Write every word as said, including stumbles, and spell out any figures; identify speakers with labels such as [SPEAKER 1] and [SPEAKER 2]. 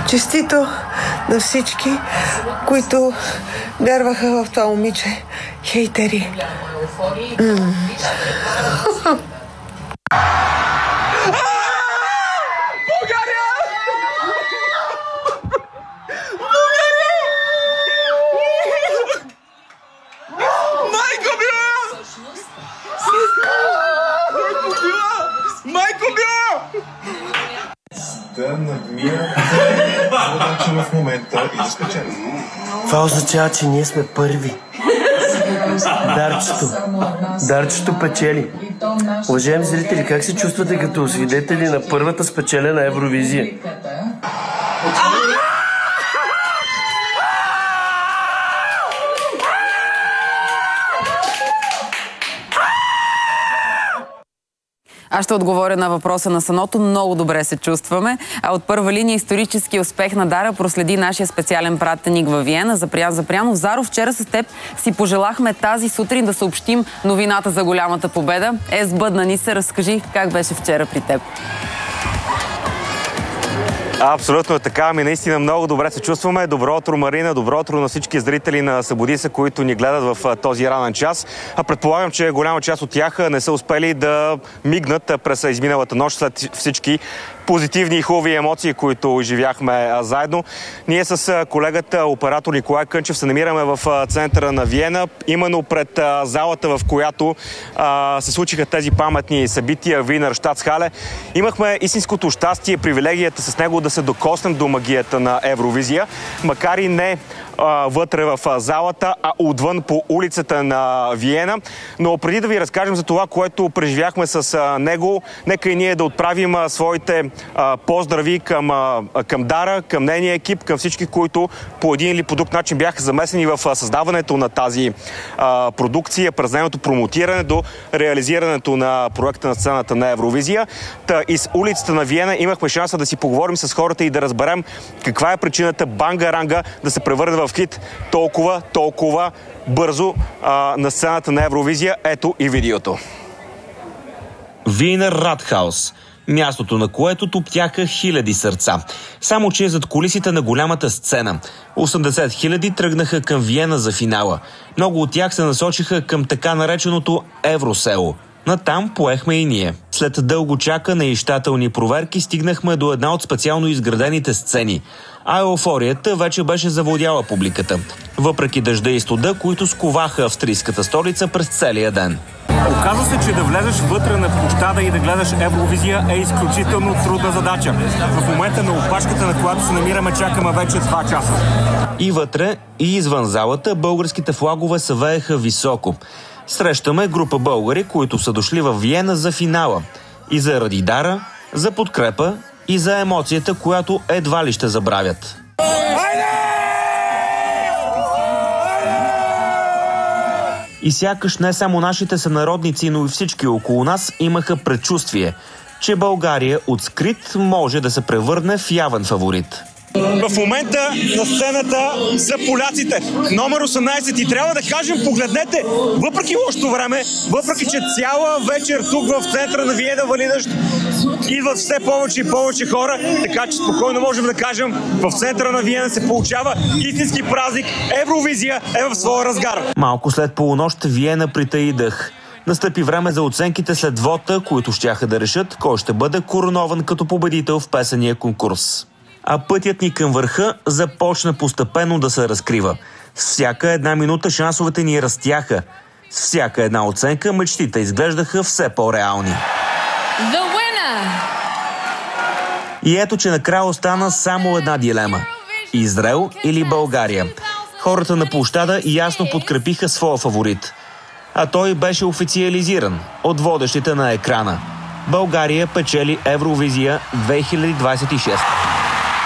[SPEAKER 1] Честито на всички, които вярваха в това момиче. Хейтери. М-
[SPEAKER 2] Да надмина задача в момента и да спечелим.
[SPEAKER 3] Това означава, че ние сме първи. Дарчето. Дарчето печели. Уважаеми зрители, как се чувствате като свидетели на първата спечелена Евровизия?
[SPEAKER 4] Аз ще отговоря на въпроса на Саното. Много добре се чувстваме. А от първа линия исторически успех на Дара проследи нашия специален пратеник във Виена. Запрян Запрянов. Заро, вчера с теб си пожелахме тази сутрин да съобщим новината за голямата победа. Е, сбъдна ни се. Разкажи как беше вчера при теб.
[SPEAKER 5] Абсолютно е така. Ами наистина много добре се чувстваме. Добро утро, Марина, добро утро на всички зрители на Събуди се, които ни гледат в този ранен час. А предполагам, че голяма част от тях не са успели да мигнат през изминалата нощ след всички позитивни и хубави емоции, които изживяхме заедно. Ние с колегата оператор Николай Кънчев се намираме в центъра на Виена, именно пред залата, в която а, се случиха тези паметни събития Винер Щатсхале. Имахме истинското щастие и привилегията с него да се докоснем до магията на Евровизия, макар и не а, вътре в залата, а отвън по улицата на Виена. Но преди да ви разкажем за това, което преживяхме с а, него, нека и ние да отправим а, своите а, поздрави към, а, към Дара, към нейния екип, към всички, които по един или по друг начин бяха замесени в а, създаването на тази а, продукция, през нейното промотиране до реализирането на проекта на сцената на Евровизия. Та из улицата на Виена имахме шанса да си поговорим с хората и да разберем каква е причината Банга-Ранга да се превърне в хит толкова, толкова бързо а, на сцената на Евровизия. Ето и видеото.
[SPEAKER 6] Винер Радхаус. Мястото, на което топтяха хиляди сърца. Само че зад кулисите на голямата сцена. осемдесет хиляди тръгнаха към Виена за финала. Много от тях се насочиха към така нареченото Евросело. Натам поехме и ние. След дълго чакане и щателни проверки стигнахме до една от специално изградените сцени. А еуфорията вече беше завладяла публиката. Въпреки дъжда и студа, които сковаха австрийската столица през целия ден.
[SPEAKER 7] Оказва се, че да влезеш вътре на площада и да гледаш Евровизия е изключително трудна задача. В момента на опашката, на която се намираме, чакаме вече два часа.
[SPEAKER 6] И вътре, и извън залата българските флагове се вееха високо. Срещаме група българи, които са дошли в Виена за финала. И заради Дара, за подкрепа и за емоцията, която едва ли ще забравят. И сякаш не само нашите сънародници, но и всички около нас имаха предчувствие, че България от скрит може да се превърне в явен фаворит.
[SPEAKER 5] В момента на сцената са поляците. Номер осемнайсет. И трябва да кажем, погледнете, въпреки лошото време, въпреки че цяла вечер тук в центъра на Виена вали дъжд, идват все повече и повече хора, така че спокойно можем да кажем, в центъра на Виена се получава истински празник. Евровизия е в своя разгар.
[SPEAKER 6] Малко след полунощ Виена притаи дъх. Настъпи време за оценките след вота, които щяха да решат кой ще бъде коронован като победител в песения конкурс. А пътят ни към върха започна постепенно да се разкрива. С всяка една минута шансовете ни растяха. С всяка една оценка мечтите изглеждаха все по-реални. И ето, че накрая остана само една дилема. Израел или България? Хората на площада ясно подкрепиха своя фаворит. А той беше официализиран от водещите на екрана. България печели Евровизия две хиляди двадесет и шеста.